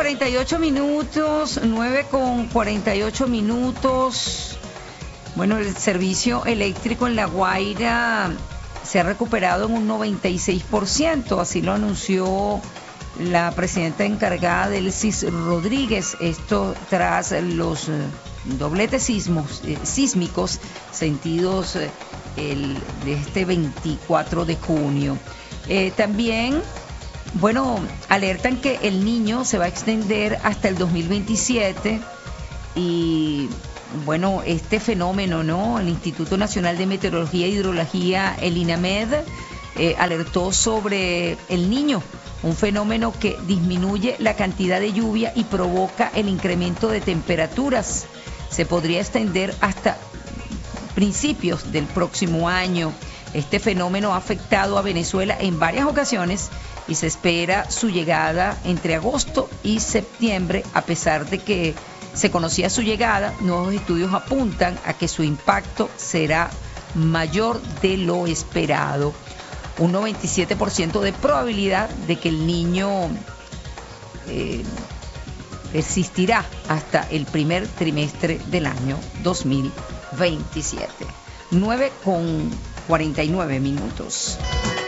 9:48, 9:48. Bueno, el servicio eléctrico en La Guaira se ha recuperado en un 96%, así lo anunció la presidenta encargada del CIS Rodríguez, esto tras los dobletes sísmicos sentidos de este 24 de junio. También, bueno, alertan que el Niño se va a extender hasta el 2027 y, bueno, este fenómeno, ¿no? El Instituto Nacional de Meteorología e Hidrología, el INAMED, alertó sobre el Niño, un fenómeno que disminuye la cantidad de lluvia y provoca el incremento de temperaturas. Se podría extender hasta principios del próximo año. Este fenómeno ha afectado a Venezuela en varias ocasiones y se espera su llegada entre agosto y septiembre. A pesar de que se conocía su llegada, nuevos estudios apuntan a que su impacto será mayor de lo esperado. Un 97% de probabilidad de que el Niño persistirá hasta el primer trimestre del año 2027. 9:49.